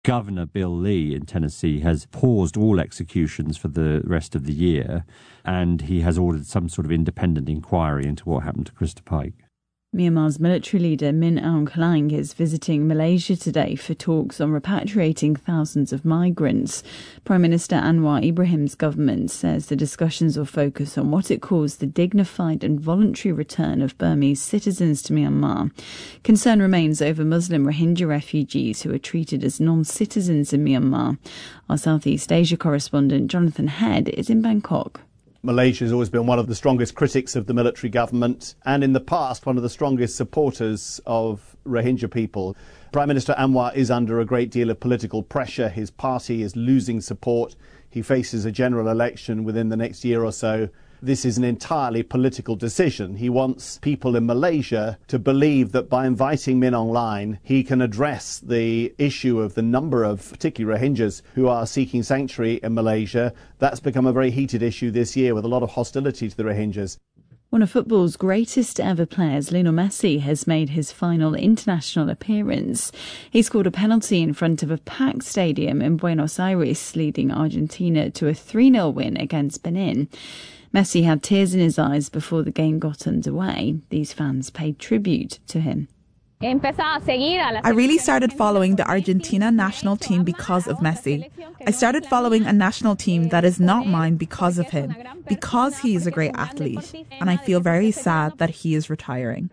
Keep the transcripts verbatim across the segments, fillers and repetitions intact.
Governor Bill Lee in Tennessee has paused all executions for the rest of the year, and he has ordered some sort of independent inquiry into what happened to Krista Pike. Myanmar's military leader Min Aung Hlaing is visiting Malaysia today for talks on repatriating thousands of migrants. Prime Minister Anwar Ibrahim's government says the discussions will focus on what it calls the dignified and voluntary return of Burmese citizens to Myanmar. Concern remains over Muslim Rohingya refugees who are treated as non-citizens in Myanmar. Our Southeast Asia correspondent Jonathan Head is in Bangkok. Malaysia has always been one of the strongest critics of the military government and in the past one of the strongest supporters of Rohingya people. Prime Minister Anwar is under a great deal of political pressure. His party is losing support. He faces a general election within the next year or so. This is an entirely political decision. He wants people in Malaysia to believe that by inviting Min Aung Hlaing, he can address the issue of the number of, particularly Rohingyas, who are seeking sanctuary in Malaysia. That's become a very heated issue this year with a lot of hostility to the Rohingyas. One of football's greatest ever players, Lionel Messi, has made his final international appearance. He scored a penalty in front of a packed stadium in Buenos Aires, leading Argentina to a three nil win against Benin. Messi had tears in his eyes before the game got underway. These fans paid tribute to him. I really started following the Argentina national team because of Messi. I started following a national team that is not mine because of him, because he is a great athlete, and I feel very sad that he is retiring.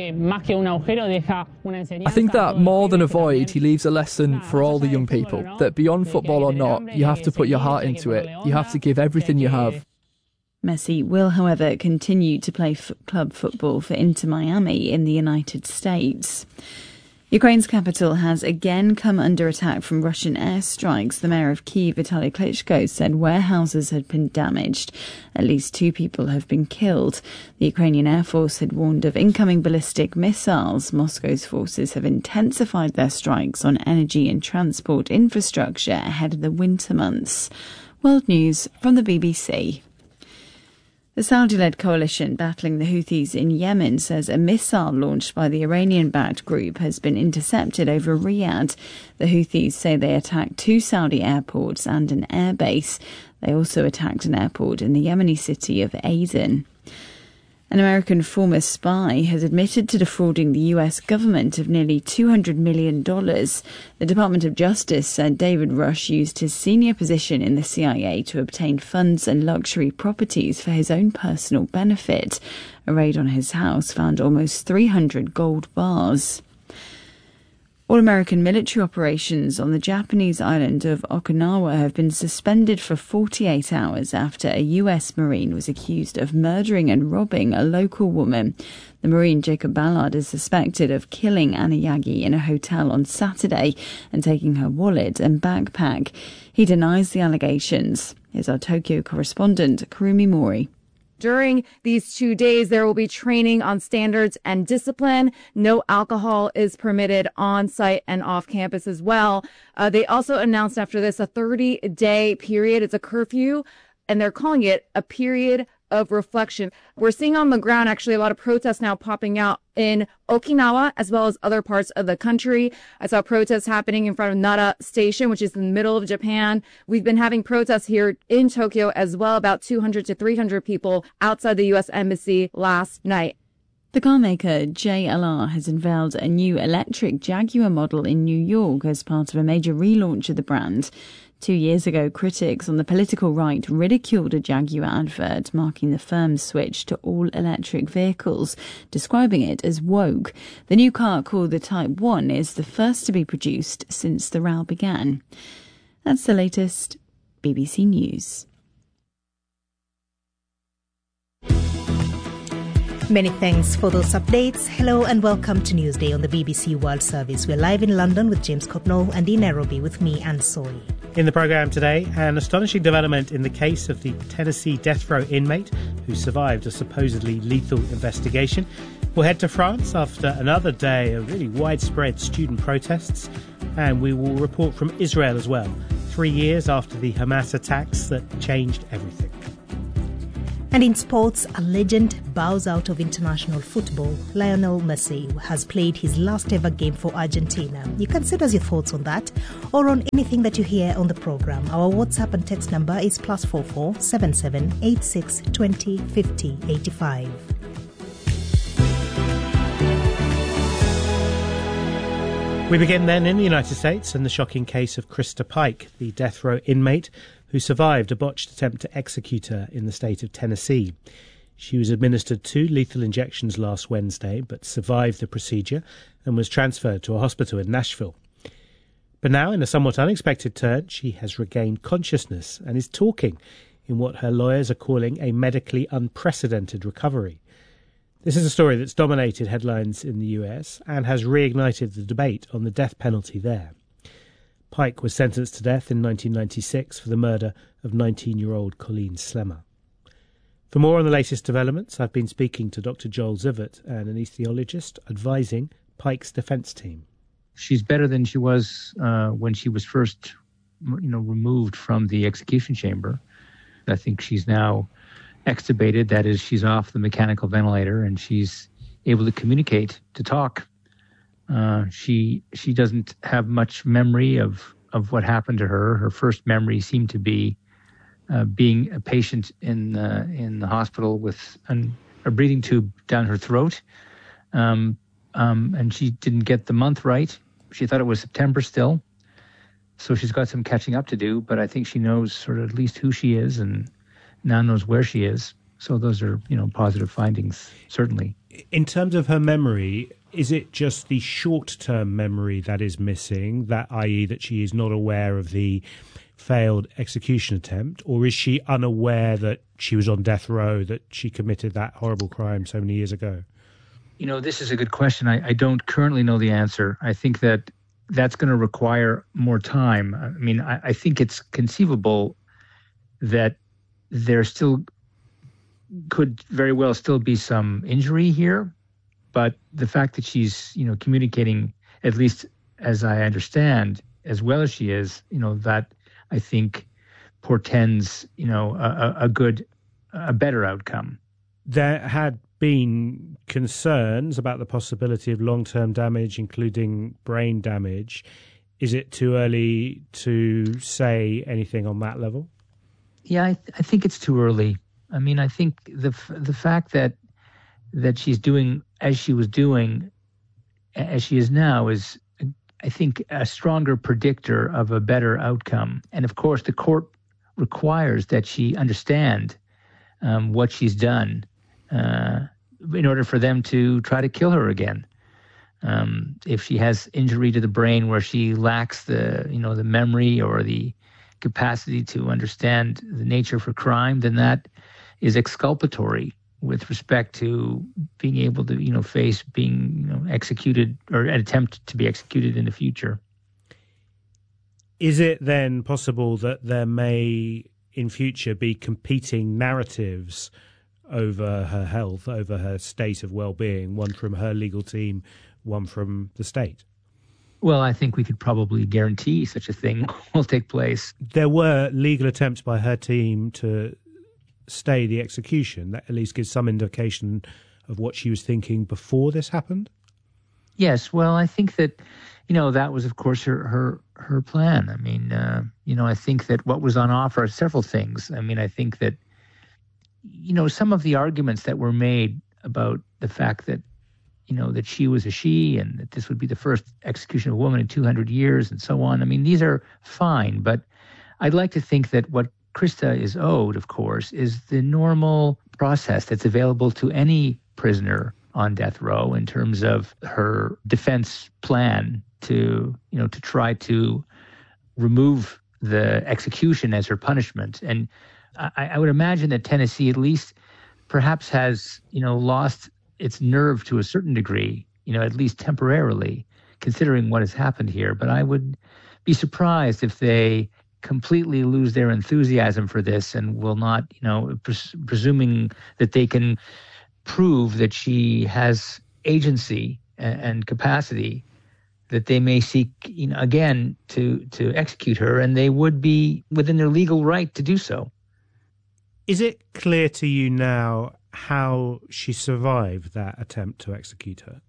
I think that more than a void, he leaves a lesson for all the young people, that beyond football or not, you have to put your heart into it. You have to give everything you have. Messi will, however, continue to play f- club football for Inter Miami in the United States. Ukraine's capital has again come under attack from Russian airstrikes. The mayor of Kyiv, Vitaly Klitschko, said warehouses had been damaged. At least two people have been killed. The Ukrainian Air Force had warned of incoming ballistic missiles. Moscow's forces have intensified their strikes on energy and transport infrastructure ahead of the winter months. World News from the B B C. The Saudi-led coalition battling the Houthis in Yemen says a missile launched by the Iranian-backed group has been intercepted over Riyadh. The Houthis say they attacked two Saudi airports and an airbase. They also attacked an airport in the Yemeni city of Aden. An American former spy has admitted to defrauding the U S government of nearly two hundred million dollars. The Department of Justice said David Rush used his senior position in the C I A to obtain funds and luxury properties for his own personal benefit. A raid on his house found almost three hundred gold bars. All American military operations on the Japanese island of Okinawa have been suspended for forty-eight hours after a U S Marine was accused of murdering and robbing a local woman. The Marine Jacob Ballard is suspected of killing Anna Yagi in a hotel on Saturday and taking her wallet and backpack. He denies the allegations. Here's our Tokyo correspondent, Kurumi Mori. During these two days, there will be training on standards and discipline. No alcohol is permitted on site and off campus as well. Uh, they also announced after this a thirty-day period. It's a curfew, and they're calling it a period of reflection. We're seeing on the ground actually a lot of protests now popping out in Okinawa as well as other parts of the country. I saw protests happening in front of Nara Station, which is in the middle of Japan. We've been having protests here in Tokyo as well, about two hundred to three hundred people outside the U S Embassy last night. The car maker J L R has unveiled a new electric Jaguar model in New York as part of a major relaunch of the brand. Two years ago, critics on the political right ridiculed a Jaguar advert marking the firm's switch to all-electric vehicles, describing it as woke. The new car, called the Type one, is the first to be produced since the row began. That's the latest. B B C News. Many thanks for those updates. Hello and welcome to Newsday on the B B C World Service. We're live in London with James Copnall and in Nairobi with me, Anne Soy. In the programme today, an astonishing development in the case of the Tennessee death row inmate who survived a supposedly lethal investigation. We'll head to France after another day of really widespread student protests. And we will report from Israel as well, three years after the Hamas attacks that changed everything. And in sports, a legend bows out of international football. Lionel Messi has played his last ever game for Argentina. You can send us your thoughts on that or on anything that you hear on the program. Our WhatsApp and text number is plus four four seven seven eight six twenty fifty eighty five. We begin then in the United States and the shocking case of Krista Pike, the death row inmate who survived a botched attempt to execute her in the state of Tennessee. She was administered two lethal injections last Wednesday, but survived the procedure and was transferred to a hospital in Nashville. But now, in a somewhat unexpected turn, she has regained consciousness and is talking in what her lawyers are calling a medically unprecedented recovery. This is a story that's dominated headlines in the U S and has reignited the debate on the death penalty there. Pike was sentenced to death in nineteen ninety-six for the murder of nineteen-year-old Colleen Slemmer. For more on the latest developments, I've been speaking to Doctor Joel Zivert, an anaesthetologist advising Pike's defence team. She's better than she was uh, when she was first, you know, removed from the execution chamber. I think she's now extubated, that is, she's off the mechanical ventilator and she's able to communicate, to talk. Uh, she she doesn't have much memory of, of what happened to her. Her first memory seemed to be uh, being a patient in uh, in the hospital with an, a breathing tube down her throat, um, um, and she didn't get the month right. She thought it was September still, so she's got some catching up to do. But I think she knows sort of at least who she is and now knows where she is. So those are, you know, positive findings, certainly. In terms of her memory, is it just the short-term memory that is missing, that that is that she is not aware of the failed execution attempt, or is she unaware that she was on death row, that she committed that horrible crime so many years ago? You know, this is a good question. I, I don't currently know the answer. I think that that's going to require more time. I mean, I, I think it's conceivable that there still could very well still be some injury here, but the fact that she's, you know, communicating, at least as I understand, as well as she is, you know, that I think portends, you know, a, a good, a better outcome. There had been concerns about the possibility of long-term damage, including brain damage. Is it too early to say anything on that level? Yeah, I, th- I think it's too early. I mean, I think the f- the fact that that she's doing as she was doing, as she is now, is, I think, a stronger predictor of a better outcome. And of course, the court requires that she understand um, what she's done uh, in order for them to try to kill her again. Um, if she has injury to the brain where she lacks the, you know, the memory or the capacity to understand the nature of her crime, then that is exculpatory with respect to being able to, you know, face being, you know, executed or attempt to be executed in the future. Is it then possible that there may in future be competing narratives over her health, over her state of well-being, one from her legal team, one from the state? Well, I think we could probably guarantee such a thing will take place. There were legal attempts by her team to stay the execution. That at least gives some indication of what she was thinking before this happened. Yes, well, I think that, you know, that was, of course, her her, her plan. I mean, uh, you know, I think that what was on offer are several things. I mean, I think that, you know, some of the arguments that were made about the fact that, you know, that she was a she and that this would be the first execution of a woman in two hundred years and so on. I mean, these are fine, but I'd like to think that what Krista is owed, of course, is the normal process that's available to any prisoner on death row in terms of her defense plan to, you know, to try to remove the execution as her punishment. And I, I would imagine that Tennessee at least perhaps has, you know, lost its nerve to a certain degree, you know, at least temporarily, considering what has happened here. But I would be surprised if they completely lose their enthusiasm for this and will not, you know, pres- presuming that they can prove that she has agency and, and capacity, that they may seek, you know, again to to execute her, and they would be within their legal right to do so. Is it clear to you now how she survived that attempt to execute her?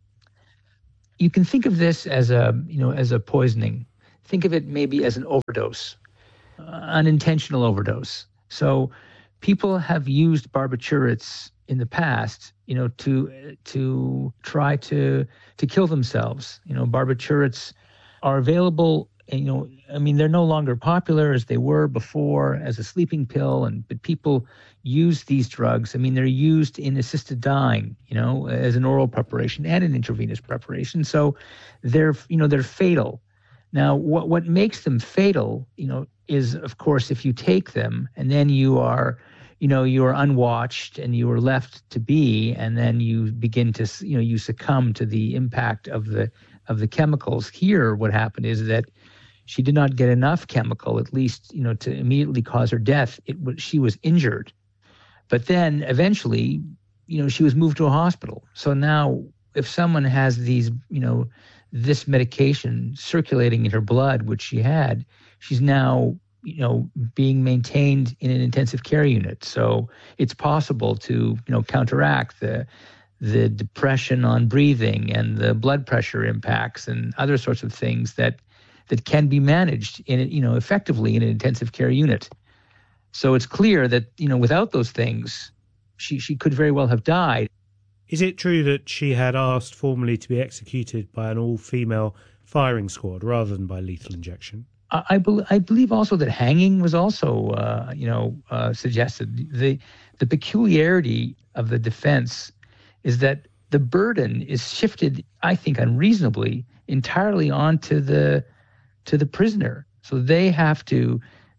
You can think of this as a, you know, as a poisoning. Think of it maybe as an overdose, uh, unintentional overdose. So people have used barbiturates in the past, you know, to to try to to kill themselves. You know, barbiturates are available. And, you know, I mean, they're no longer popular as they were before as a sleeping pill, and but people use these drugs. I mean, they're used in assisted dying, you know, as an oral preparation and an intravenous preparation. So they're, you know, they're fatal. Now, what what makes them fatal, you know, is, of course, if you take them and then you are, you know, you are unwatched and you are left to be, and then you begin to, you know, you succumb to the impact of the of the chemicals. Here, what happened is that she did not get enough chemical, at least, you know, to immediately cause her death. It was, she was injured. But then eventually, you know, she was moved to a hospital. So now if someone has these, you know, this medication circulating in her blood, which she had, she's now, you know, being maintained in an intensive care unit. So it's possible to, you know, counteract the the depression on breathing and the blood pressure impacts and other sorts of things that that can be managed in, you know, effectively in an intensive care unit. So it's clear that, you know, without those things, she, she could very well have died. Is it true that she had asked formally to be executed by an all-female firing squad rather than by lethal injection? I, I, be, I believe also that hanging was also, uh, you know, uh, suggested. The, the peculiarity of the defense is that the burden is shifted, I think, unreasonably, entirely onto the to the prisoner. So they have to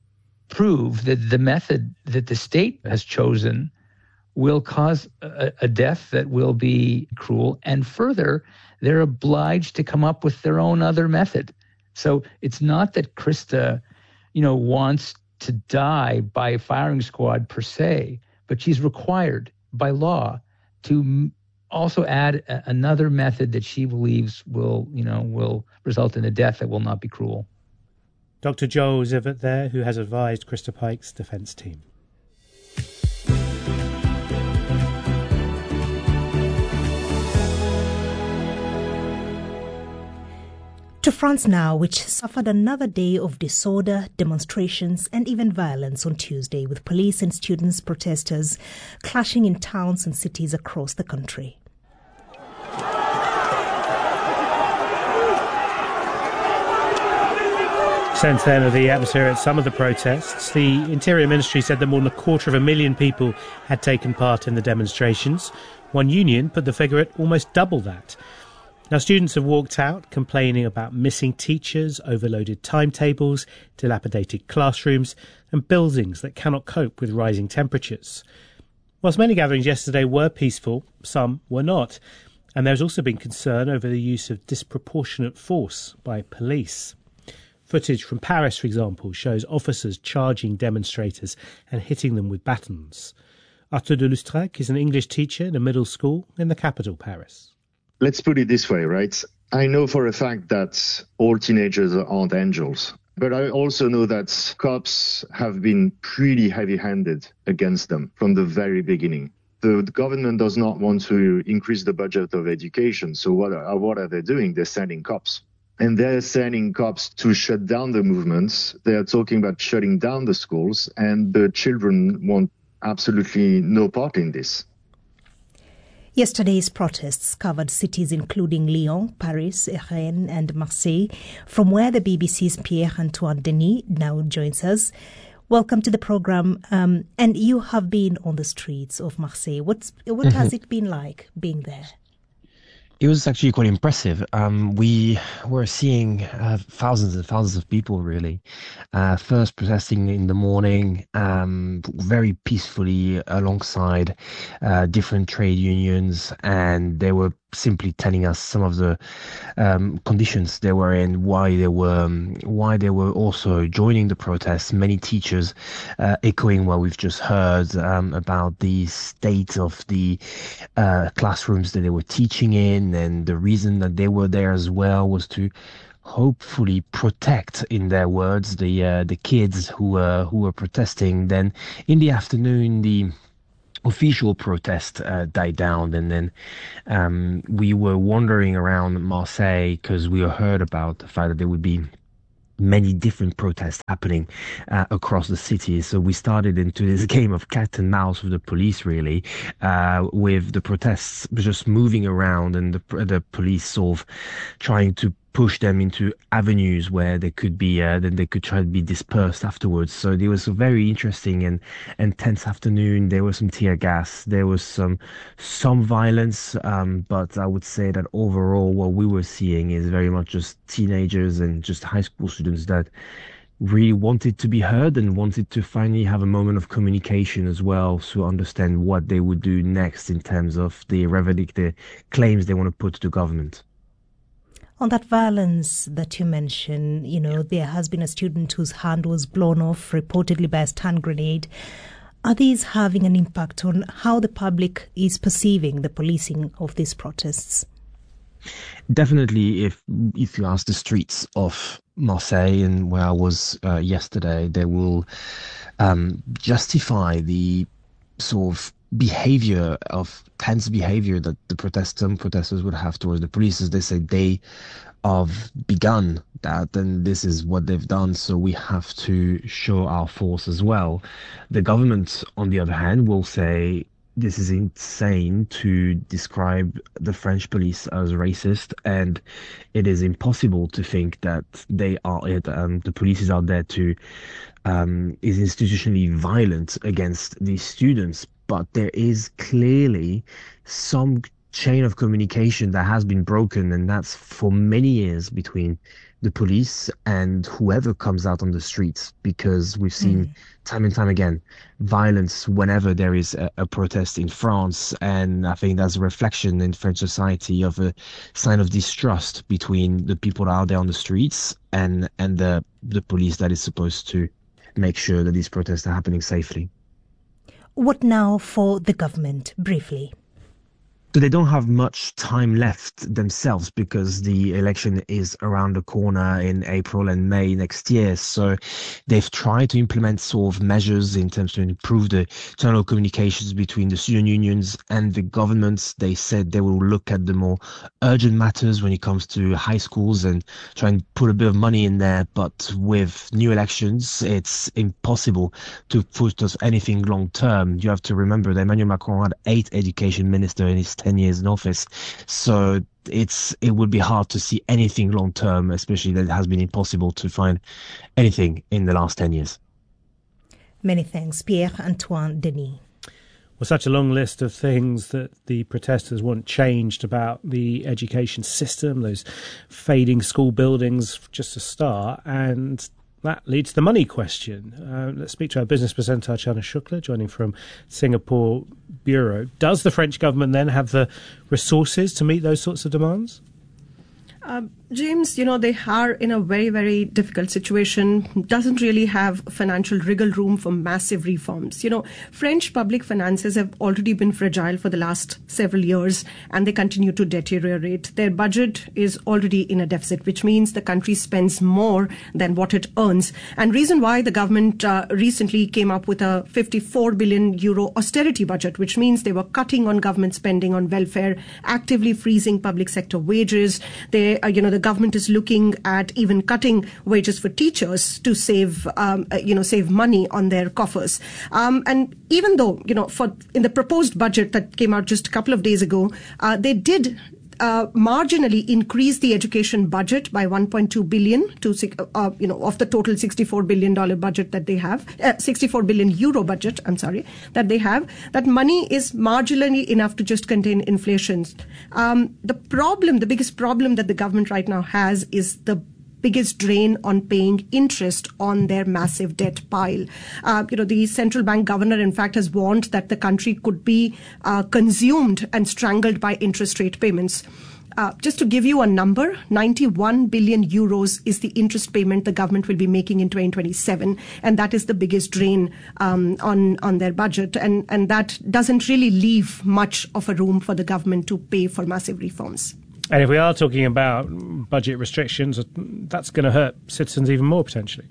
prove that the method that the state has chosen will cause a, a death that will be cruel. And further, they're obliged to come up with their own other method. So it's not that Krista, you know, wants to die by a firing squad per se, but she's required by law to also add a, another method that she believes will, you know, will result in a death that will not be cruel. Doctor Joel Zivot there, who has advised Krista Pike's defence team. To France now, which suffered another day of disorder, demonstrations and even violence on Tuesday, with police and students protesters clashing in towns and cities across the country. Sense then of the atmosphere at some of the protests. The Interior Ministry said that more than a quarter of a million people had taken part in the demonstrations. One union put the figure at almost double that. Now, students have walked out complaining about missing teachers, overloaded timetables, dilapidated classrooms and buildings that cannot cope with rising temperatures. Whilst many gatherings yesterday were peaceful, some were not. And there's also been concern over the use of disproportionate force by police. Footage from Paris, for example, shows officers charging demonstrators and hitting them with batons. Arthur de Lustrac is an English teacher in a middle school in the capital, Paris. Let's put it this way, right? I know for a fact that all teenagers aren't angels, but I also know that cops have been pretty heavy-handed against them from the very beginning. The government does not want to increase the budget of education, so what are, what are they doing? They're sending cops. And they're sending cops to shut down the movements. They're talking about shutting down the schools, and the children want absolutely no part in this. Yesterday's protests covered cities including Lyon, Paris, Rennes and Marseille, from where the B B C's Pierre-Antoine Denis now joins us. Welcome to the programme. Um, and you have been on the streets of Marseille. What's, what mm-hmm. has it been like being there? It was actually quite impressive. Um, we were seeing uh, thousands and thousands of people, really. Uh, first protesting in the morning, um, very peacefully alongside uh, different trade unions, and they were simply telling us some of the um, conditions they were in, why they were, um, why they were also joining the protests. Many teachers uh, echoing what we've just heard um, about the state of the uh, classrooms that they were teaching in, and the reason that they were there as well was to hopefully protect, in their words, the uh, the kids who were who were protesting. Then in the afternoon, the official protest uh, died down, and then um, we were wandering around Marseille because we heard about the fact that there would be many different protests happening uh, across the city. So we started into this game of cat and mouse with the police, really, uh, with the protests just moving around and the, the police sort of trying to push them into avenues where they could be, uh, then they could try to be dispersed afterwards. So it was a very interesting and, and tense afternoon. There was some tear gas, there was some some violence, um, but I would say that overall what we were seeing is very much just teenagers and just high school students that really wanted to be heard and wanted to finally have a moment of communication as well, to understand what they would do next in terms of the revendic the claims they want to put to the government. On that violence that you mentioned, you know, there has been a student whose hand was blown off, reportedly by a stun grenade. Are these having an impact on how the public is perceiving the policing of these protests? Definitely, if if you ask the streets of Marseille and where I was uh, yesterday, they will um, justify the sort of behavior of tense behavior that the protest, some protesters would have towards the police, as they say they have begun that, and this is what they've done, so we have to show our force as well. The government, on the other hand, will say this is insane to describe the French police as racist, and it is impossible to think that they are um, the police is out there to um, is institutionally violent against these students. But there is clearly some chain of communication that has been broken, and that's for many years between the police and whoever comes out on the streets, because we've seen mm. time and time again violence whenever there is a, a protest in France, and I think that's a reflection in French society of a sign of distrust between the people out there on the streets and and the the police that is supposed to make sure that these protests are happening safely. What now for the government, briefly? So they don't have much time left themselves, because the election is around the corner in April and May next year. So they've tried to implement sort of measures in terms to improve the internal communications between the student unions and the governments. They said they will look at the more urgent matters when it comes to high schools and try and put a bit of money in there. But with new elections, it's impossible to put us anything long term. You have to remember that Emmanuel Macron had eight education ministers in his ten years in office, so it's it would be hard to see anything long term, especially that it has been impossible to find anything in the last ten years. Many thanks, Pierre-Antoine Denis. Well, such a long list of things that the protesters want changed about the education system, those fading school buildings, just a start, and that leads to the money question. Uh, let's speak to our business presenter, Archana Shukla, joining from Singapore Bureau. Does the French government then have the resources to meet those sorts of demands? Uh, James, you know, they are in a very, very difficult situation, doesn't really have financial wriggle room for massive reforms. You know, French public finances have already been fragile for the last several years, and they continue to deteriorate. Their budget is already in a deficit, which means the country spends more than what it earns. And reason why the government uh, recently came up with a fifty-four billion euro austerity budget, which means they were cutting on government spending on welfare, actively freezing public sector wages. They, uh, you know, the government is looking at even cutting wages for teachers to save, um, uh, you know, save money on their coffers. Um, and even though, you know, for in the proposed budget that came out just a couple of days ago, uh, they did Uh, marginally increase the education budget by one point two billion to, uh, you know, of the total sixty-four billion dollars budget that they have, uh, sixty-four billion euro budget, I'm sorry, that they have. That money is marginally enough to just contain inflation. Um, the problem, the biggest problem that the government right now has is the biggest drain on paying interest on their massive debt pile. Uh, you know, the central bank governor, in fact, has warned that the country could be uh, consumed and strangled by interest rate payments. Uh, just to give you a number, ninety-one billion euros is the interest payment the government will be making in twenty twenty-seven, and that is the biggest drain um, on on their budget, and and that doesn't really leave much of a room for the government to pay for massive reforms. And if we are talking about budget restrictions, that's going to hurt citizens even more potentially.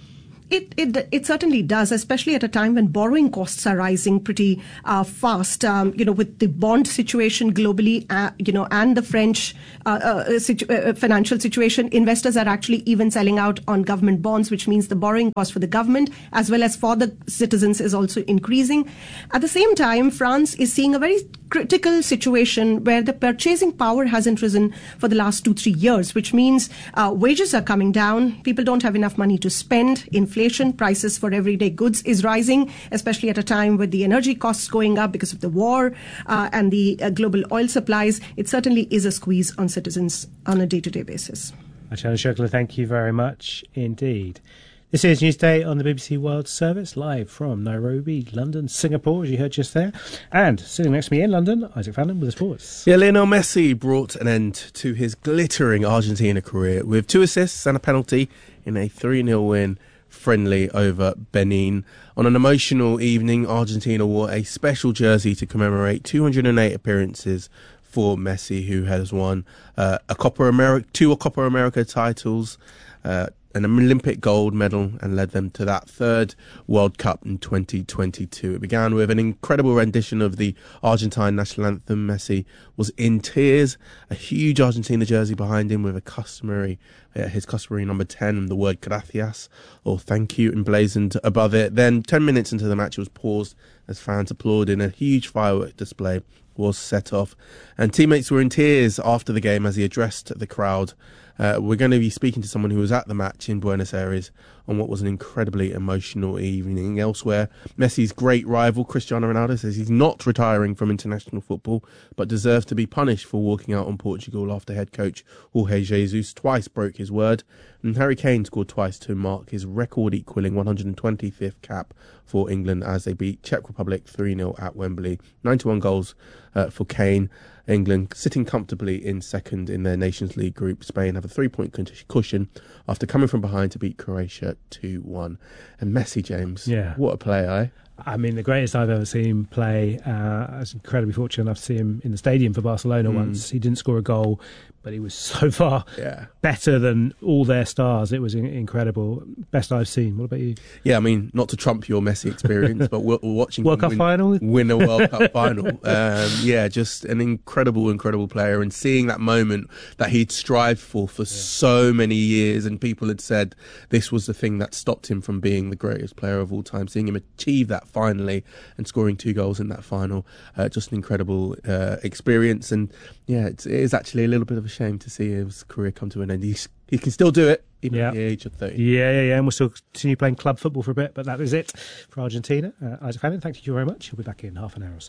It, it it certainly does, especially at a time when borrowing costs are rising pretty uh, fast. Um, you know, with the bond situation globally, uh, you know, and the French uh, uh, situ- uh, financial situation, investors are actually even selling out on government bonds, which means the borrowing cost for the government as well as for the citizens is also increasing. At the same time, France is seeing a very critical situation where the purchasing power hasn't risen for the last two, three years, which means uh, wages are coming down. People don't have enough money to spend. Inflation, prices for everyday goods is rising, especially at a time with the energy costs going up because of the war uh, and the uh, global oil supplies. It certainly is a squeeze on citizens on a day-to-day basis. Achana Shukla, thank you very much indeed. This is Newsday on the B B C World Service, live from Nairobi, London, Singapore, as you heard just there. And sitting next to me in London, Isaac Fallon with the sports. Yeah, Lionel Messi brought an end to his glittering Argentina career with two assists and a penalty in a three nil win friendly over Benin. On an emotional evening, Argentina wore a special jersey to commemorate two hundred eight appearances for Messi, who has won uh, a Copa America, two Copa America titles, uh, an Olympic gold medal, and led them to that third World Cup in twenty twenty-two. It began with an incredible rendition of the Argentine national anthem. Messi was in tears, a huge Argentina jersey behind him with a customary, uh, his customary number ten and the word gracias, or thank you, emblazoned above it. Then, ten minutes into the match, it was paused as fans applauded, and a huge firework display was set off. And teammates were in tears after the game as he addressed the crowd. Uh, we're going to be speaking to someone who was at the match in Buenos Aires on what was an incredibly emotional evening. Elsewhere, Messi's great rival Cristiano Ronaldo says he's not retiring from international football, but deserves to be punished for walking out on Portugal after head coach Jorge Jesus twice broke his word. And Harry Kane scored twice to mark his record-equalling one hundred twenty-fifth cap for England as they beat Czech Republic three nil at Wembley. ninety-one goals uh, for Kane. England sitting comfortably in second in their Nations League group. Spain have a three-point cushion after coming from behind to beat Croatia two one. And Messi, James, yeah, what a play, eh? I mean, the greatest I've ever seen him play. Uh, I was incredibly fortunate enough to see him in the stadium for Barcelona mm. once. He didn't score a goal, but he was so far yeah. better than all their stars. It was in- incredible. Best I've seen. What about you? Yeah, I mean, not to trump your Messi experience, but we're, we're watching World Cup win, final? win a World Cup final. Um, yeah, just an incredible, incredible player. And seeing that moment that he'd strived for for yeah. so many years, and people had said this was the thing that stopped him from being the greatest player of all time. Seeing him achieve that finally and scoring two goals in that final, uh, just an incredible uh, experience. And yeah, it's, it is actually a little bit of a shame to see his career come to an end. He's, he can still do it, even yeah. at the age of thirty. Yeah, yeah, yeah, and we'll still continue playing club football for a bit, but that is it for Argentina. Uh, Isaac Fallon, thank you very much. He'll be back in half an hour or so.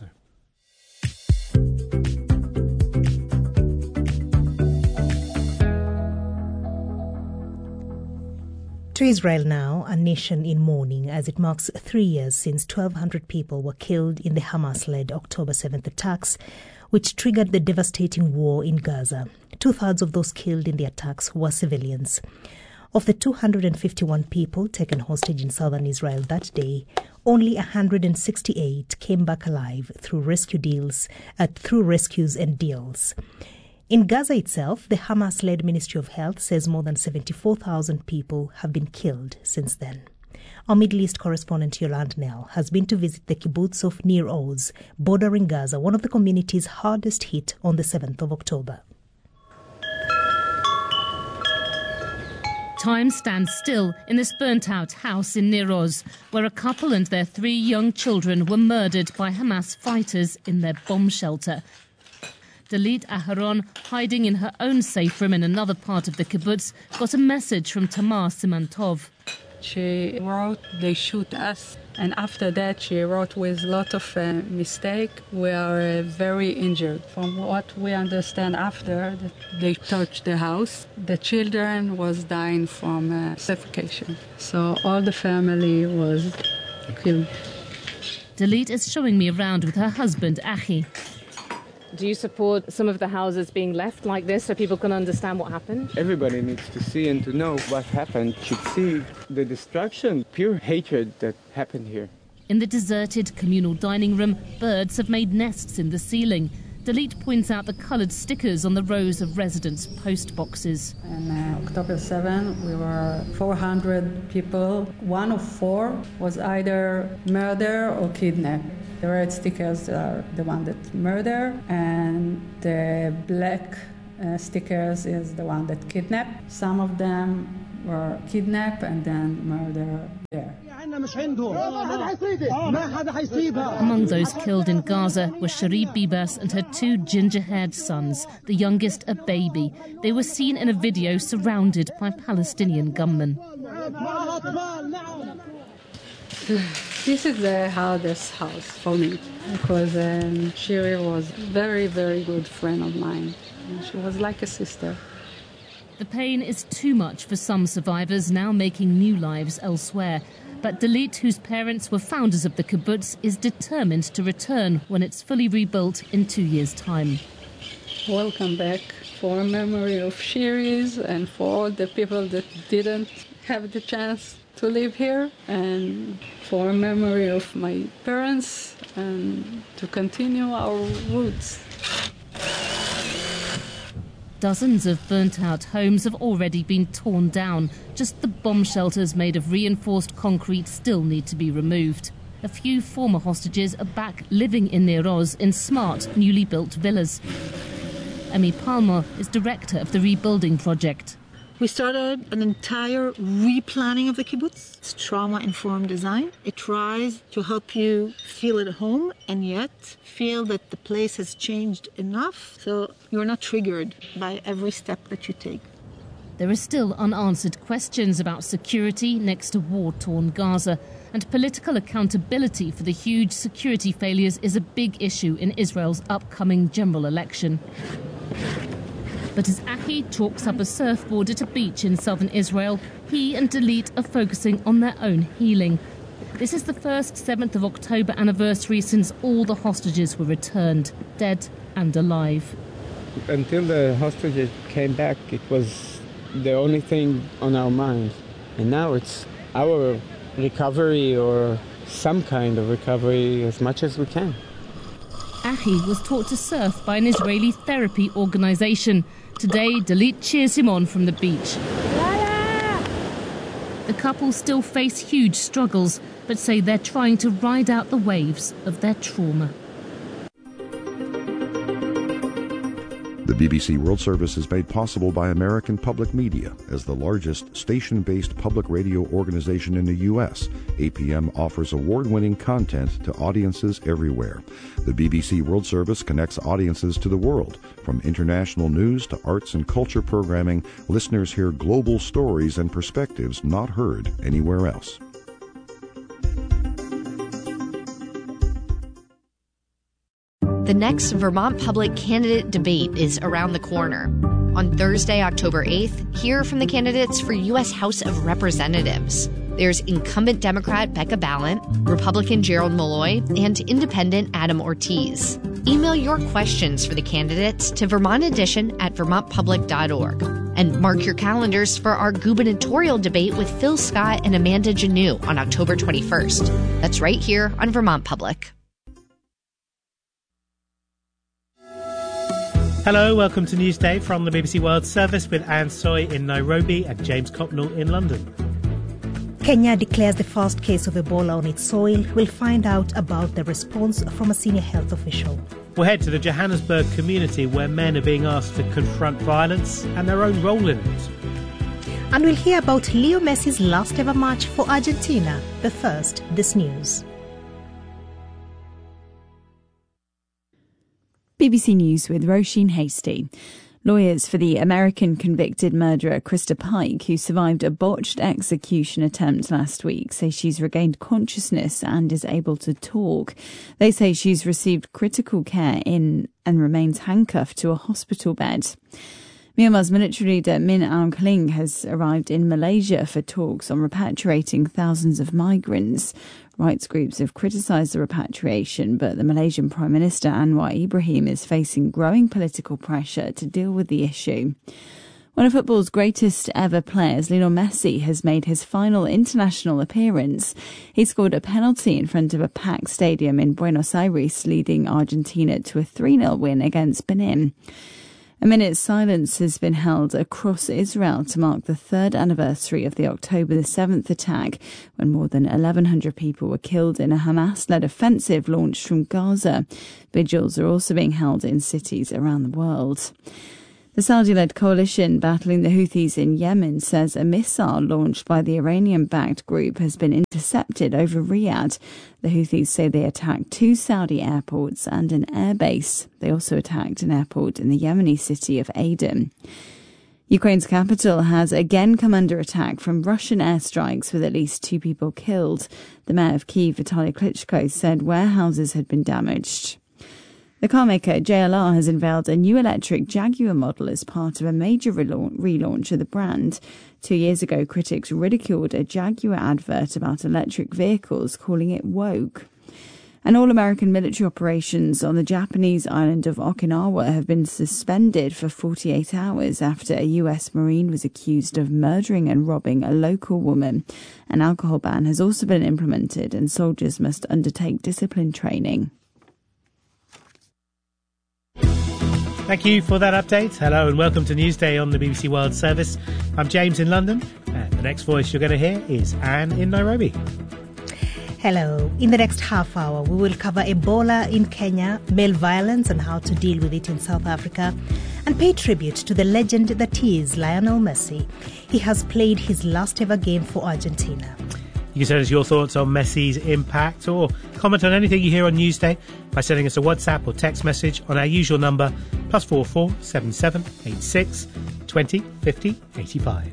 To Israel now, a nation in mourning as it marks three years since twelve hundred people were killed in the Hamas-led October seventh attacks, which triggered the devastating war in Gaza. Two-thirds of those killed in the attacks were civilians. Of the two hundred fifty-one people taken hostage in southern Israel that day, only one hundred sixty-eight came back alive through rescue deals, uh, through rescues and deals. In Gaza itself, the Hamas-led Ministry of Health says more than seventy-four thousand people have been killed since then. Our Middle East correspondent Yolande Nell has been to visit the kibbutz of Nir Oz, bordering Gaza, one of the communities hardest hit on the seventh of October. Time stands still in this burnt-out house in Nir Oz, where a couple and their three young children were murdered by Hamas fighters in their bomb shelter. Dalit Aharon, hiding in her own safe room in another part of the kibbutz, got a message from Tamar Simantov. She wrote, they shoot us. And after that, she wrote with a lot of uh, mistake. We are uh, very injured. From what we understand after, that they touched the house. The children was dying from uh, suffocation. So all the family was killed. Dalit is showing me around with her husband, Achi. Do you support some of the houses being left like this so people can understand what happened? Everybody needs to see and to know what happened, should see the destruction, pure hatred that happened here. In the deserted communal dining room, birds have made nests in the ceiling. Dalit points out the coloured stickers on the rows of residents' post boxes. On uh, October seventh, we were four hundred people. One of four was either murder or kidnap. The red stickers are the one that murder, and the black uh, stickers is the one that kidnap. Some of them were kidnap and then murder there. Among those killed in Gaza were Cherie Bibas and her two ginger-haired sons, the youngest a baby. They were seen in a video surrounded by Palestinian gunmen. This is the hardest house for me because um, Cherie was a very, very good friend of mine. She was like a sister. The pain is too much for some survivors now making new lives elsewhere. But Dalit, whose parents were founders of the kibbutz, is determined to return when it's fully rebuilt in two years' time. Welcome back for a memory of Cherie's and for all the people that didn't have the chance to live here, and for a memory of my parents, and to continue our roots. Dozens of burnt-out homes have already been torn down. Just the bomb shelters made of reinforced concrete still need to be removed. A few former hostages are back living in Nir Oz in smart, newly built villas. Emi Palmer is director of the rebuilding project. We started an entire replanning of the kibbutz. It's trauma-informed design. It tries to help you feel at home and yet feel that the place has changed enough so you're not triggered by every step that you take. There are still unanswered questions about security next to war-torn Gaza, and political accountability for the huge security failures is a big issue in Israel's upcoming general election. But as Achi chalks up a surfboard at a beach in southern Israel, he and Dalit are focusing on their own healing. This is the first seventh of October anniversary since all the hostages were returned, dead and alive. Until the hostages came back, it was the only thing on our minds. And now it's our recovery, or some kind of recovery, as much as we can. Achi was taught to surf by an Israeli therapy organisation. Today, Dalit cheers him on from the beach. The couple still face huge struggles, but say they're trying to ride out the waves of their trauma. The B B C World Service is made possible by American Public Media. As the largest station-based public radio organization in the U S, A P M offers award-winning content to audiences everywhere. The B B C World Service connects audiences to the world. From international news to arts and culture programming, listeners hear global stories and perspectives not heard anywhere else. The next Vermont Public candidate debate is around the corner. On Thursday, October eighth, hear from the candidates for U S House of Representatives. There's incumbent Democrat Becca Balint, Republican Gerald Malloy, and independent Adam Ortiz. Email your questions for the candidates to Vermont Edition at vermont public dot org. And mark your calendars for our gubernatorial debate with Phil Scott and Amanda Janeau on October twenty-first. That's right here on Vermont Public. Hello, welcome to Newsday from the B B C World Service with Anne Soy in Nairobi and James Copnell in London. Kenya declares the first case of Ebola on its soil. We'll find out about the response from a senior health official. We'll head to the Johannesburg community where men are being asked to confront violence and their own role in it. And we'll hear about Leo Messi's last ever match for Argentina. But first, this news. B B C News with Roisin Hastie. Lawyers for the American convicted murderer Krista Pike, who survived a botched execution attempt last week, say she's regained consciousness and is able to talk. They say she's received critical care in and remains handcuffed to a hospital bed. Myanmar's military leader Min Aung Hlaing has arrived in Malaysia for talks on repatriating thousands of migrants. Rights groups have criticised the repatriation, but the Malaysian Prime Minister Anwar Ibrahim is facing growing political pressure to deal with the issue. One of football's greatest ever players, Lionel Messi, has made his final international appearance. He scored a penalty in front of a packed stadium in Buenos Aires, leading Argentina to a three nil win against Benin. A minute's silence has been held across Israel to mark the third anniversary of the October the seventh attack, when more than eleven hundred people were killed in a Hamas-led offensive launched from Gaza. Vigils are also being held in cities around the world. The Saudi-led coalition battling the Houthis in Yemen says a missile launched by the Iranian-backed group has been intercepted over Riyadh. The Houthis say they attacked two Saudi airports and an airbase. They also attacked an airport in the Yemeni city of Aden. Ukraine's capital has again come under attack from Russian airstrikes with at least two people killed. The mayor of Kyiv, Vitaly Klitschko, said warehouses had been damaged. The carmaker J L R has unveiled a new electric Jaguar model as part of a major relaunch of the brand. Two years ago, critics ridiculed a Jaguar advert about electric vehicles, calling it woke. And all-American military operations on the Japanese island of Okinawa have been suspended for forty-eight hours after a U S Marine was accused of murdering and robbing a local woman. An alcohol ban has also been implemented, and soldiers must undertake discipline training. Thank you for that update. Hello and welcome to Newsday on the B B C World Service. I'm James in London, and the next voice you're going to hear is Anne in Nairobi. Hello. In the next half hour, we will cover Ebola in Kenya, male violence and how to deal with it in South Africa, and pay tribute to the legend that is Lionel Messi. He has played his last ever game for Argentina. You can send us your thoughts on Messi's impact or comment on anything you hear on Newsday by sending us a WhatsApp or text message on our usual number, plus four four seven seven eight six twenty fifty eighty-five.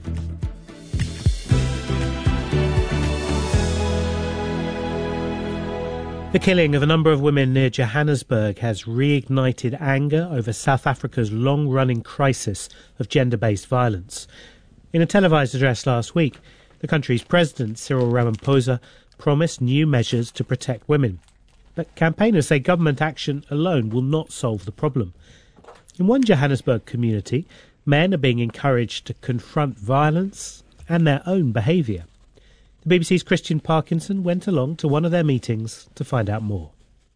The killing of a number of women near Johannesburg has reignited anger over South Africa's long-running crisis of gender-based violence. In a televised address last week, the country's president, Cyril Ramaphosa, promised new measures to protect women. But campaigners say government action alone will not solve the problem. In one Johannesburg community, men are being encouraged to confront violence and their own behaviour. The B B C's Christian Parkinson went along to one of their meetings to find out more.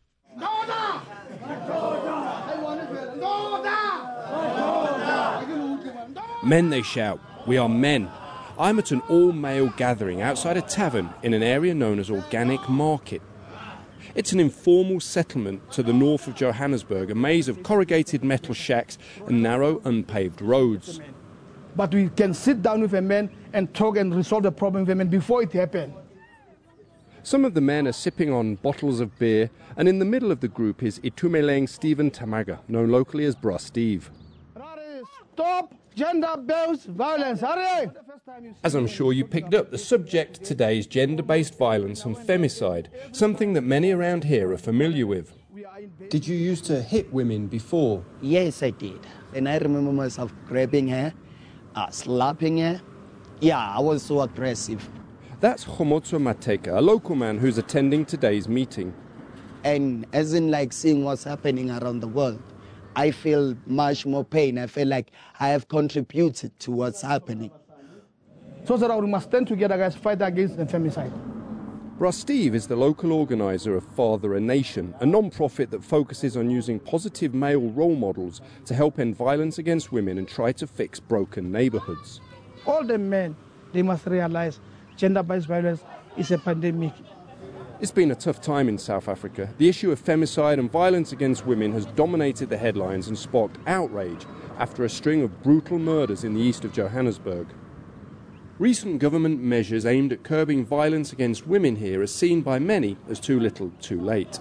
Men, they shout, "We are men." I'm at an all-male gathering outside a tavern in an area known as Organic Market. It's an informal settlement to the north of Johannesburg, a maze of corrugated metal shacks and narrow, unpaved roads. But we can sit down with a man and talk and resolve the problem with a man before it happens. Some of the men are sipping on bottles of beer, and in the middle of the group is Itumeleng Stephen Tamaga, known locally as Bra Steve. Stop gender-based violence, hurry! As I'm sure you picked up, the subject today is gender-based violence and femicide, something that many around here are familiar with. Did you used to hit women before? Yes, I did. And I remember myself grabbing her, uh, slapping her. Yeah, I was so aggressive. That's Khomotso Mateka, a local man who's attending today's meeting. And as in like seeing what's happening around the world, I feel much more pain. I feel like I have contributed to what's happening. So that we must stand together, guys, fight against the femicide. Bra Steve is the local organiser of Father a Nation, a non-profit that focuses on using positive male role models to help end violence against women and try to fix broken neighbourhoods. All the men, they must realise gender-based violence is a pandemic. It's been a tough time in South Africa. The issue of femicide and violence against women has dominated the headlines and sparked outrage after a string of brutal murders in the east of Johannesburg. Recent government measures aimed at curbing violence against women here are seen by many as too little, too late.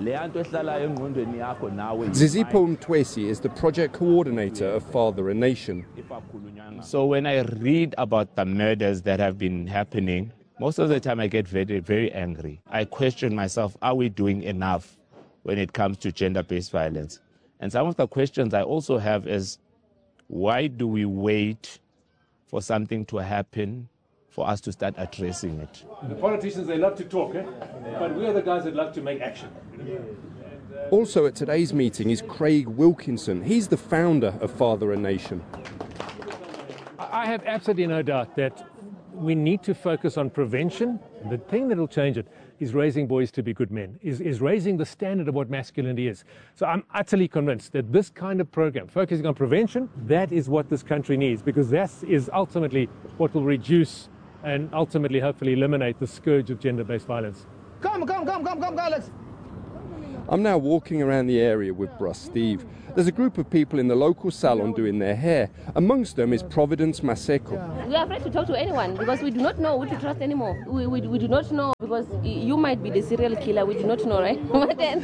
Zizipho Mtwesi is the project coordinator of Father a Nation. So when I read about the murders that have been happening, most of the time I get very, very angry. I question myself, are we doing enough when it comes to gender-based violence? And some of the questions I also have is, why do we wait for something to happen for us to start addressing it? The politicians, they love to talk, eh? But we are the guys that love to make action. Also at today's meeting is Craig Wilkinson. He's the founder of Father a Nation. I have absolutely no doubt that we need to focus on prevention. The thing that will change it is raising boys to be good men, is, is raising the standard of what masculinity is. So I'm utterly convinced that this kind of program, focusing on prevention, that is what this country needs, because that is ultimately what will reduce and ultimately, hopefully, eliminate the scourge of gender-based violence. Come, come, come, come, come, Alex. I'm now walking around the area with Bros Steve. There's a group of people in the local salon doing their hair. Amongst them is Providence Maseko. We are afraid to talk to anyone because we do not know who to trust anymore. We, we, we do not know because you might be the serial killer. We do not know, right? But then...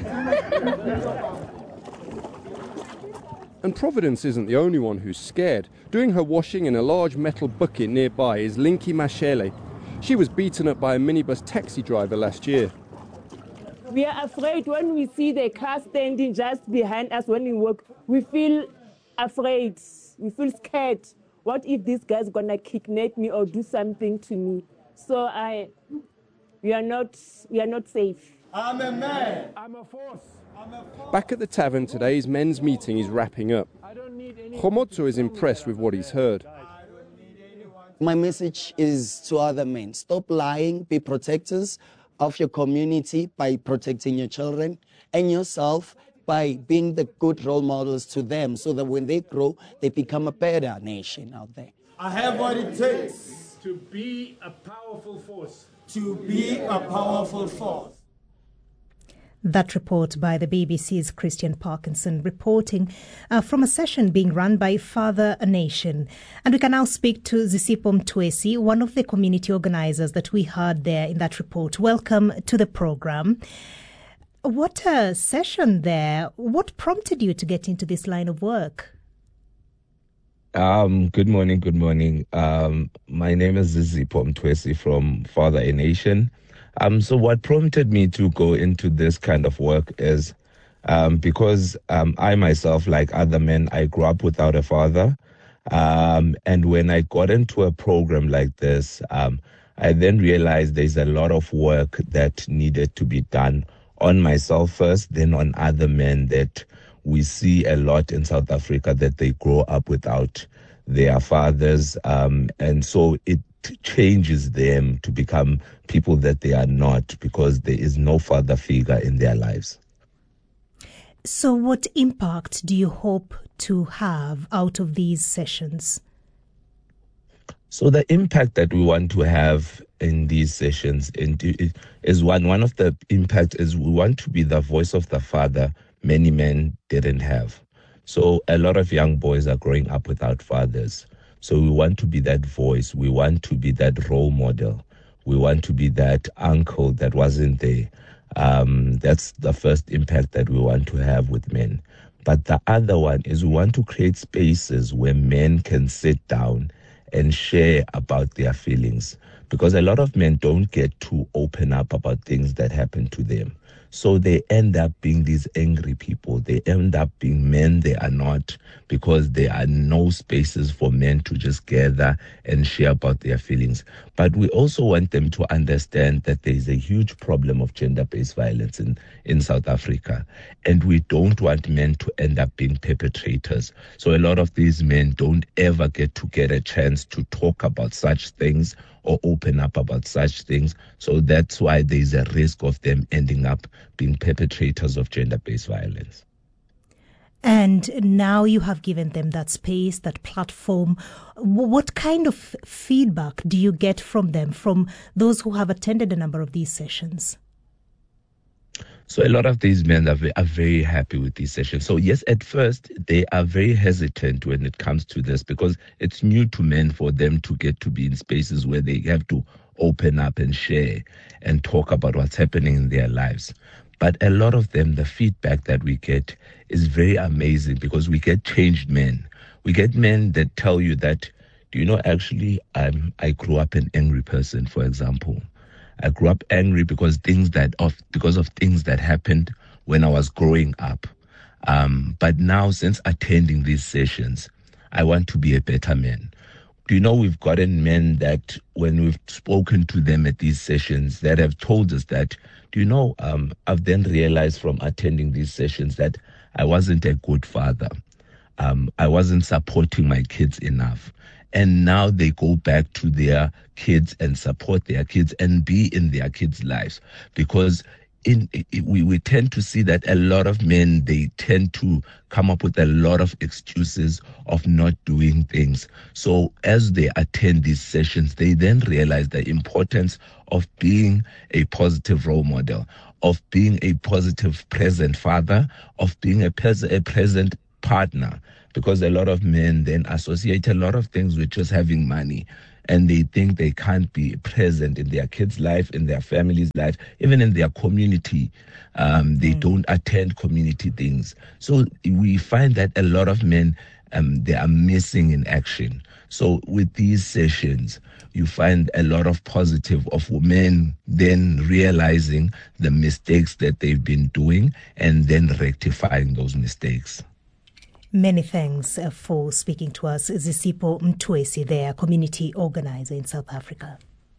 And Providence isn't the only one who's scared. Doing her washing in a large metal bucket nearby is Linky Mashele. She was beaten up by a minibus taxi driver last year. We are afraid when we see the car standing just behind us when we walk. We feel afraid. We feel scared. What if this guy's gonna kidnap me or do something to me? So I, we are not, we are not safe. I'm a man. I'm a force. I'm a force. Back at the tavern, today's men's meeting is wrapping up. Khomotso is impressed with what he's heard. My message is to other men: stop lying, be protectors of your community by protecting your children and yourself by being the good role models to them so that when they grow, they become a better nation out there. I have what it takes to be a powerful force. To be a powerful force. That report by the B B C's Christian Parkinson reporting uh, from a session being run by Father a Nation. And we can now speak to Zisipho Mtwesi, one of the community organizers that we heard there in that report. Welcome to the program. What a session there. What prompted you to get into this line of work? Um, good morning, good morning. Um, my name is Zisipho Mtwesi from Father a Nation. Um, so what prompted me to go into this kind of work is um, because um, I myself, like other men, I grew up without a father. Um, and when I got into a program like this, um, I then realized there's a lot of work that needed to be done on myself first, then on other men that we see a lot in South Africa, that they grow up without their fathers. Um, and so it changes them to become people that they are not because there is no father figure in their lives. So what impact do you hope to have out of these sessions? So the impact that we want to have in these sessions is one, one of the impact is we want to be the voice of the father many men didn't have. So a lot of young boys are growing up without fathers. So we want to be that voice. We want to be that role model. We want to be that uncle that wasn't there. Um, that's the first impact that we want to have with men. But the other one is we want to create spaces where men can sit down and share about their feelings. Because a lot of men don't get to open up about things that happen to them. So they end up being these angry people. They end up being men they are not, because there are no spaces for men to just gather and share about their feelings. But we also want them to understand that there is a huge problem of gender-based violence in, in South Africa. And we don't want men to end up being perpetrators. So a lot of these men don't ever get to get a chance to talk about such things or open up about such things. So that's why there's a risk of them ending up being perpetrators of gender-based violence. And now you have given them that space, that platform. What kind of feedback do you get from them, from those who have attended a number of these sessions? So a lot of these men are very, are very happy with these sessions. So yes, at first, they are very hesitant when it comes to this because it's new to men for them to get to be in spaces where they have to open up and share and talk about what's happening in their lives. But a lot of them, the feedback that we get is very amazing because we get changed men. We get men that tell you that, do you know, actually, I'm, I grew up an angry person, for example. I grew up angry because things that of because of things that happened when I was growing up. Um, but now, since attending these sessions, I want to be a better man. Do you know, we've gotten men that when we've spoken to them at these sessions that have told us that, do you know, um, I've then realized from attending these sessions that I wasn't a good father. Um, I wasn't supporting my kids enough. and now they go back to their kids and support their kids and be in their kids' lives. Because in we, we tend to see that a lot of men, they tend to come up with a lot of excuses of not doing things. So as they attend these sessions, they then realize the importance of being a positive role model, of being a positive present father, of being a, pres- a present partner. Because a lot of men then associate a lot of things with just having money, and they think they can't be present in their kids' life, in their family's life, even in their community. Um, they mm. don't attend community things. So we find that a lot of men, um, they are missing in action. So with these sessions, you find a lot of positive of men then realizing the mistakes that they've been doing and then rectifying those mistakes. Many thanks uh, for speaking to us, Zisipo Mtwesi, their community organizer in South Africa.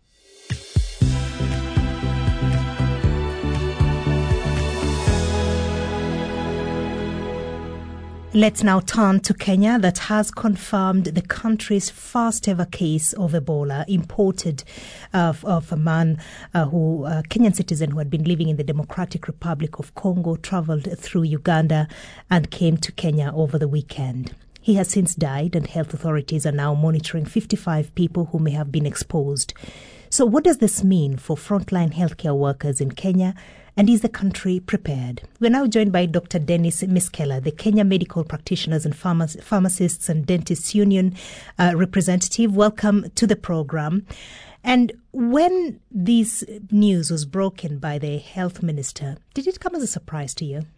Let's now turn to Kenya, that has confirmed the country's first ever case of Ebola imported uh, of a man uh, who, a Kenyan citizen who had been living in the Democratic Republic of Congo, traveled through Uganda and came to Kenya over the weekend. He has since died, and health authorities are now monitoring fifty-five people who may have been exposed. So what does this mean for frontline healthcare workers in Kenya? And is the country prepared? We're now joined by Doctor Dennis Miskela, the Kenya Medical Practitioners and Pharmac- Pharmacists and Dentists Union uh, representative. Welcome to the program. And when this news was broken by the health minister, did it come as a surprise to you?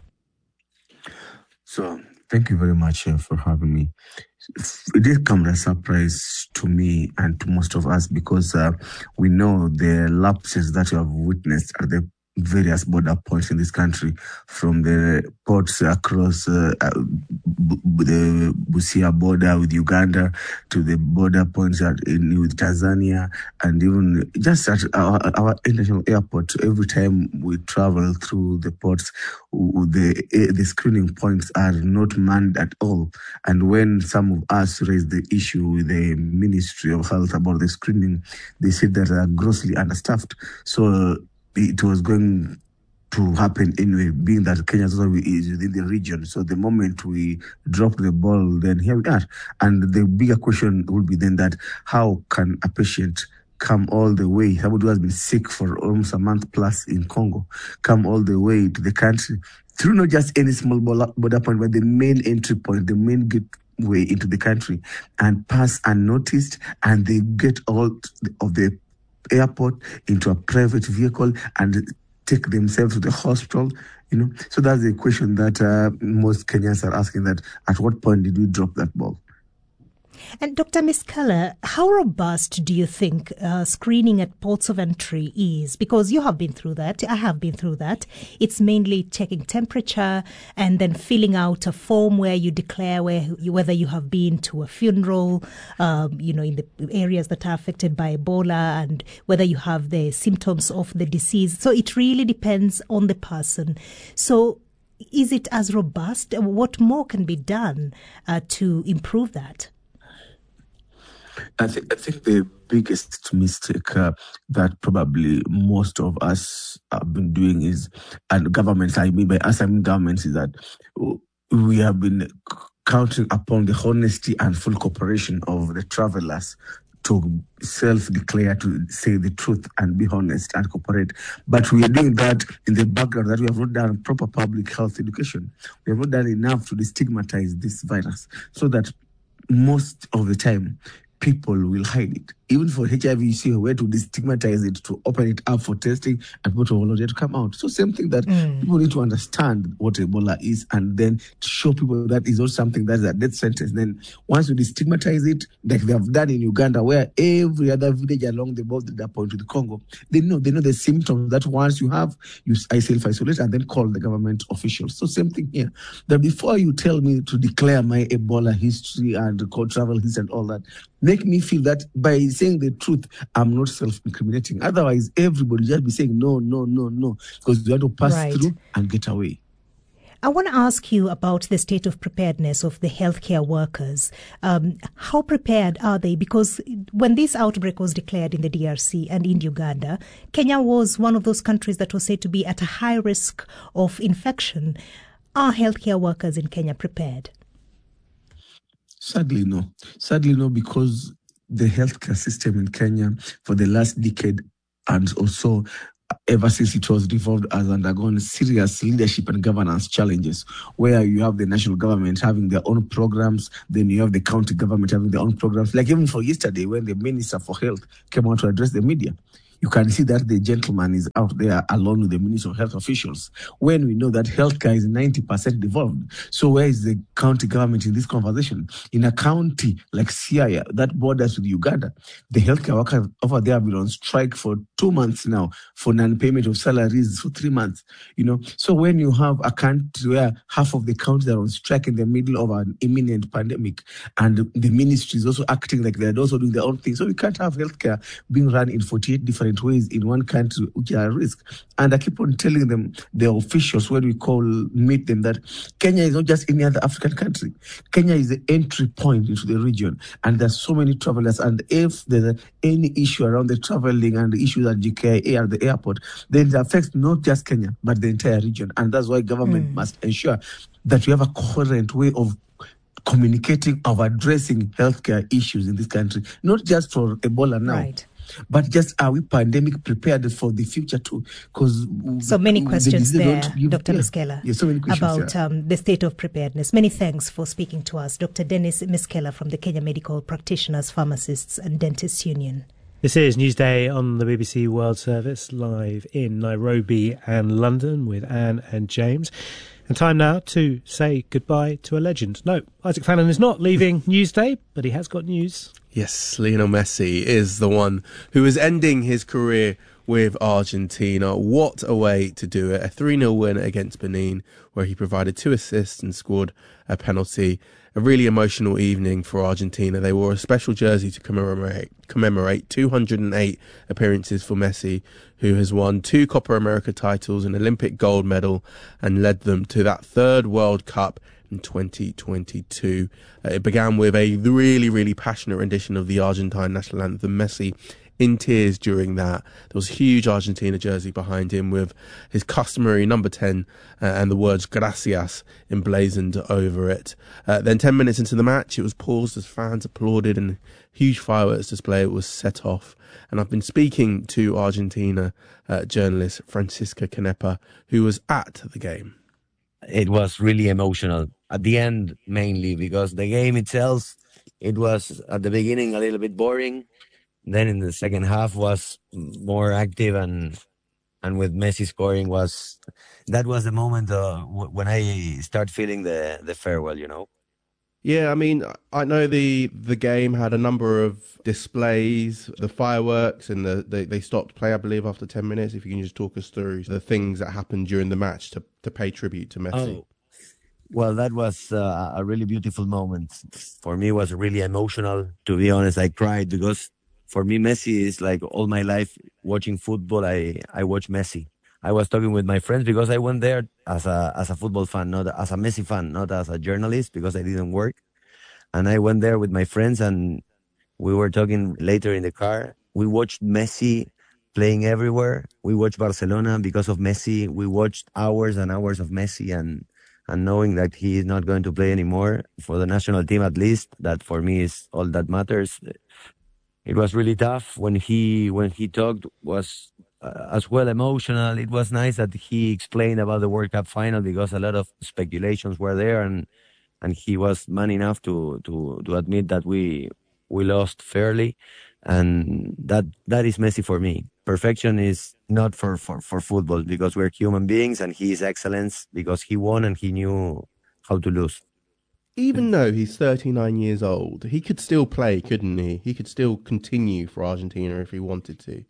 So, thank you very much uh, for having me. It did come as a surprise to me and to most of us, because uh, we know the lapses that you have witnessed at the various border points in this country, from the ports across uh, uh, b- the Busia border with Uganda to the border points at, in, with Tanzania, and even just at our, our international airport. Every time we travel through the ports, the the screening points are not manned at all. And when some of us raised the issue with the Ministry of Health about the screening, they said that they are grossly understaffed. So it was going to happen anyway, being that Kenya is within the region. So the moment we drop the ball, then here we are. And the bigger question would be then that how can a patient come all the way, somebody who has been sick for almost a month plus in Congo, come all the way to the country through not just any small border point, but the main entry point, the main gateway into the country, and pass unnoticed, and they get all of the airport into a private vehicle and take themselves to the hospital, you know. So that's the question that uh, most Kenyans are asking, that at what point did we drop that ball? And Doctor Miskela, how robust do you think uh, screening at ports of entry is? Because you have been through that. I have been through that. It's mainly checking temperature and then filling out a form where you declare where you, whether you have been to a funeral, um, you know, in the areas that are affected by Ebola, and whether you have the symptoms of the disease. So it really depends on the person. So is it as robust? What more can be done uh, to improve that? I think I think the biggest mistake uh, that probably most of us have been doing is, and governments, I mean by us, I mean governments, is that we have been counting upon the honesty and full cooperation of the travelers to self-declare, to say the truth and be honest and cooperate. But we are doing that in the background, that we have not done proper public health education. We have not done enough to destigmatize this virus, so that most of the time, people will hide it. Even for H I V, you see a way to destigmatize it, to open it up for testing, and people will volunteer to come out. So same thing, that mm. people need to understand what Ebola is, and then to show people that is not something that is a death sentence. Then once you destigmatize it, like they have done in Uganda, where every other village along the border point to the Congo, they know they know the symptoms that once you have, you self-isolate and then call the government officials. So same thing here, that before you tell me to declare my Ebola history and travel history and all that, make me feel that by saying the truth, I'm not self-incriminating. Otherwise, everybody just be saying no, no, no, no, because you have to pass right through and get away. I want to ask you about the state of preparedness of the healthcare workers. Um, how prepared are they? Because when this outbreak was declared in the D R C and in Uganda, Kenya was one of those countries that was said to be at a high risk of infection. Are healthcare workers in Kenya prepared? Sadly, no. Sadly, no, because the healthcare system in Kenya for the last decade and also ever since it was devolved, has undergone serious leadership and governance challenges, where you have the national government having their own programs, then you have the county government having their own programs. Like even for yesterday, when the Minister for Health came out to address the media, you can see that the gentleman is out there alone with the Minister of Health officials, when we know that healthcare is ninety percent devolved. So where is the county government in this conversation? In a county like Siaya that borders with Uganda, the healthcare workers over there have been on strike for two months now for non-payment of salaries for three months. You know, so when you have a country where half of the counties are on strike in the middle of an imminent pandemic, and the ministry is also acting like they're also doing their own thing, so we can't have healthcare being run in forty-eight different ways in one country which are at risk. And I keep on telling them, the officials, when we call, meet them, that Kenya is not just any other African country. Kenya is the entry point into the region, and there's so many travelers. And if there's any issue around the traveling and the issues at J K I A at the airport, then it affects not just Kenya, but the entire region. And that's why government mm. must ensure that we have a coherent way of communicating, of addressing healthcare issues in this country, not just for Ebola now. Right. But just are we pandemic prepared for the future too? Because so many questions the there, give, Doctor yeah, Miskela, yeah, so many questions, about yeah. um, the state of preparedness. Many thanks for speaking to us, Doctor Dennis Miskela from the Kenya Medical Practitioners, Pharmacists and Dentists Union. This is Newsday on the B B C World Service, live in Nairobi and London with Anne and James. And time now to say goodbye to a legend. No, Isaac Fallon is not leaving Newsday, but he has got news. Yes, Lionel Messi is the one who is ending his career with Argentina. What a way to do it. A three nil win against Benin, where he provided two assists and scored a penalty. A really emotional evening for Argentina. They wore a special jersey to commemorate commemorate two hundred eight appearances for Messi, who has won two Copa America titles, an Olympic gold medal, and led them to that third World Cup in twenty twenty-two. Uh, it began with a really, really passionate rendition of the Argentine national anthem. Messi in tears during that. There was a huge Argentina jersey behind him with his customary number ten uh, and the words gracias emblazoned over it. Uh, then ten minutes into the match, it was paused as fans applauded and a huge fireworks display was set off. And I've been speaking to Argentina uh, journalist Francisca Canepa, who was at the game. It was really emotional at the end, mainly because the game itself, it was at the beginning a little bit boring. Then in the second half was more active, and and with Messi scoring was that was the moment uh, w- when I start feeling the the farewell, you know. Yeah, I mean, I know the the game had a number of displays, the fireworks, and the they, they stopped play, I believe, after ten minutes. If you can just talk us through the things that happened during the match to, to pay tribute to Messi. Oh. Well, that was uh, a really beautiful moment. For me, it was really emotional. To be honest, I cried because for me, Messi is like all my life watching football. I, I watch Messi. I was talking with my friends because I went there as a as a football fan, not as a Messi fan, not as a journalist because I didn't work. And I went there with my friends and we were talking later in the car. We watched Messi playing everywhere. We watched Barcelona because of Messi. We watched hours and hours of Messi, and and knowing that he is not going to play anymore for the national team, at least, that for me is all that matters. It was really tough when he when he talked, was uh, as well emotional. It was nice that he explained about the World Cup final because a lot of speculations were there, and and he was man enough to to to admit that we we lost fairly, and that that is Messi for me. Perfection is not for, for, for football because we're human beings, and he is excellence because he won and he knew how to lose. Even though he's thirty-nine years old, he could still play, couldn't he? He could still continue for Argentina if he wanted to.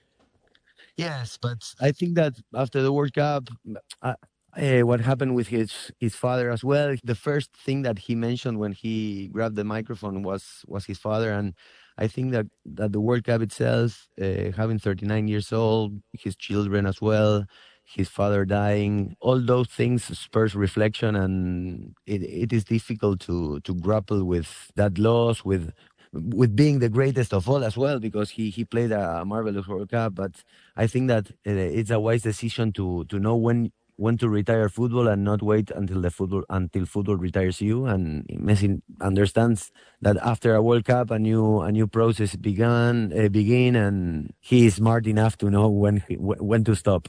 Yes, but I think that after the World Cup, uh, uh, what happened with his, his father as well, the first thing that he mentioned when he grabbed the microphone was, was his father. And I think that, that the World Cup itself, uh, having thirty-nine years old, his children as well, his father dying, all those things spurs reflection, and it, it is difficult to, to grapple with that loss, with with being the greatest of all as well, because he, he played a marvelous World Cup. But I think that uh, it's a wise decision to to know when when to retire football and not wait until the football until football retires you. And Messi understands that after a World Cup, a new a new process began uh, begin, and he is smart enough to know when he, when to stop.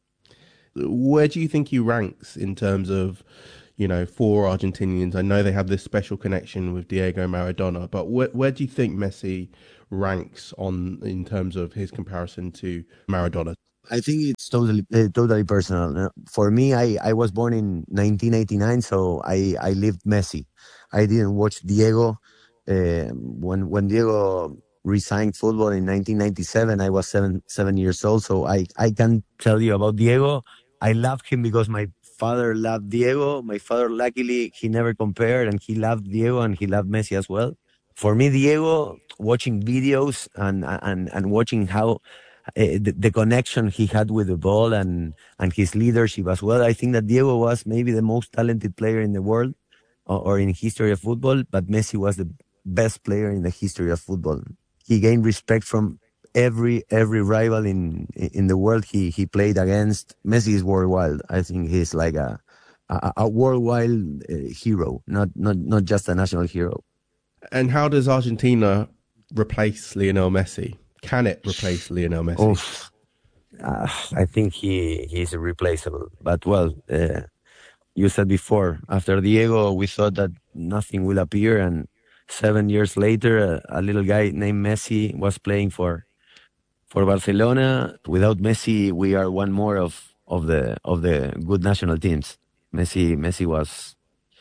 Where do you think he ranks in terms of, you know, for Argentinians? I know they have this special connection with Diego Maradona, but where, where do you think Messi ranks on in terms of his comparison to Maradona? I think it's totally uh, totally personal. For me, I, I was born in nineteen eighty-nine, so I, I lived Messi. I didn't watch Diego. Uh, when when Diego resigned football in nineteen ninety-seven, I was seven seven years old, so I, I can tell you about Diego. I loved him because my father loved Diego. My father, luckily, he never compared, and he loved Diego and he loved Messi as well. For me, Diego, watching videos and and, and watching how Uh, the, the connection he had with the ball and, and his leadership as well. I think that Diego was maybe the most talented player in the world or, or in history of football, but Messi was the best player in the history of football. He gained respect from every every rival in in the world he, he played against. Messi is worldwide. I think he's like a a, a worldwide uh, hero, not, not not just a national hero. And how does Argentina replace Lionel Messi? Can it replace Lionel Messi? Oof. Uh, I think he he's irreplaceable. But, well, uh, you said before, after Diego, we thought that nothing will appear. And seven years later, a, a little guy named Messi was playing for for Barcelona. Without Messi, we are one more of, of the of the good national teams. Messi Messi was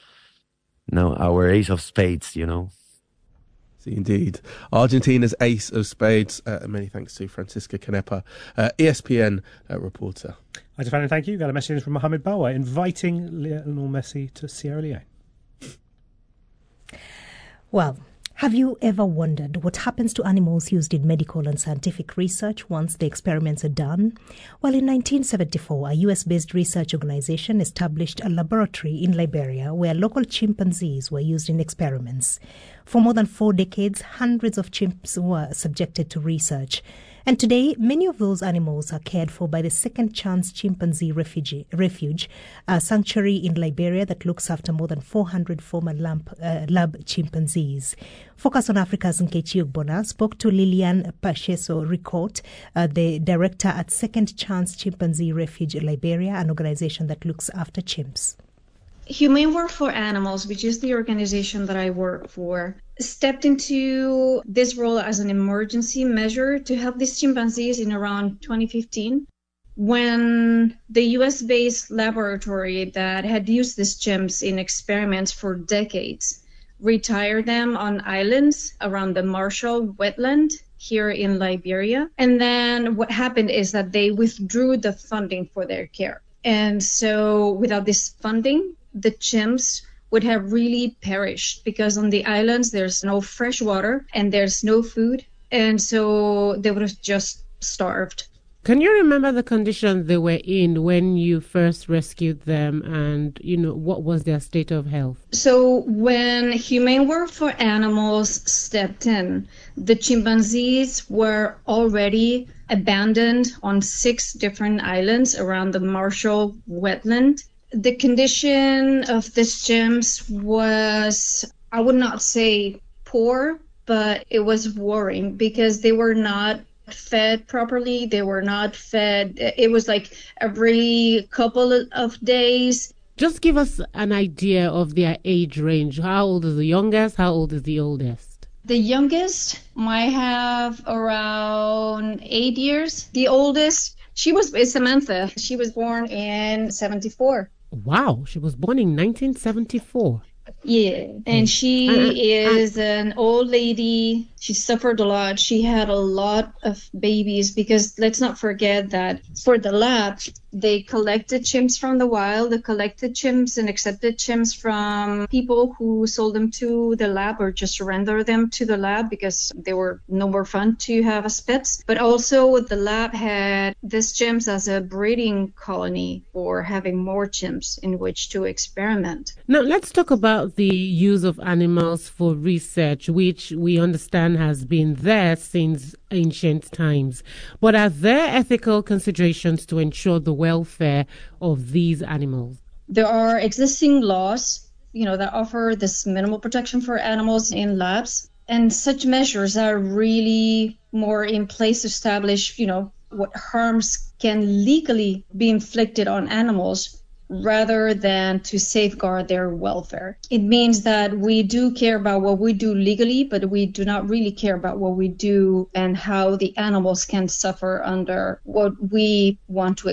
no our ace of spades, you know. Indeed. Argentina's ace of spades. Uh, many thanks to Francisca Canepa, uh, E S P N uh, reporter. I just thank you. Got a message from Mohamed Bawa inviting Lionel Messi to Sierra Leone. Well, have you ever wondered what happens to animals used in medical and scientific research once the experiments are done? Well, in nineteen seventy-four, a U S-based research organization established a laboratory in Liberia where local chimpanzees were used in experiments. For more than four decades, hundreds of chimps were subjected to research. And today, many of those animals are cared for by the Second Chance Chimpanzee Refuge, refuge a sanctuary in Liberia that looks after more than four hundred former lab, uh, lab chimpanzees. Focus on Africa's Nkechi Ogbonna spoke to Lilian Pacheso Ricourt, uh, the director at Second Chance Chimpanzee Refuge Liberia, an organization that looks after chimps. Humane Work for Animals, which is the organization that I work for, stepped into this role as an emergency measure to help these chimpanzees in around twenty fifteen, when the U S-based laboratory that had used these chimps in experiments for decades retired them on islands around the Marshall Wetland here in Liberia. And then what happened is that they withdrew the funding for their care. And so without this funding, the chimps would have really perished because on the islands there's no fresh water and there's no food, and so they would have just starved. Can you remember the conditions they were in when you first rescued them, and you know what was their state of health? So when Humane Work for Animals stepped in, the chimpanzees were already abandoned on six different islands around the Marshall Wetland. The condition of these chimps was, I would not say poor, but it was worrying because they were not fed properly. They were not fed. It was like every couple of days. Just give us an idea of their age range. How old is the youngest? How old is the oldest? The youngest might have around eight years. The oldest, she was is Samantha. She was born in seventy-four. Wow, she was born in nineteen seventy-four. Yeah, and she is an old lady. She suffered a lot. She had a lot of babies because let's not forget that for the lab, they collected chimps from the wild. They collected chimps and accepted chimps from people who sold them to the lab or just surrendered them to the lab because they were no more fun to have as pets. But also the lab had these chimps as a breeding colony for having more chimps in which to experiment. Now, let's talk about the use of animals for research, which we understand has been there since ancient times. But are there ethical considerations to ensure the welfare of these animals? There are existing laws, you know, that offer this minimal protection for animals in labs, and such measures are really more in place to establish, you know, what harms can legally be inflicted on animals rather than to safeguard their welfare. It means that we do care about what we do legally, but we do not really care about what we do and how the animals can suffer under what we want to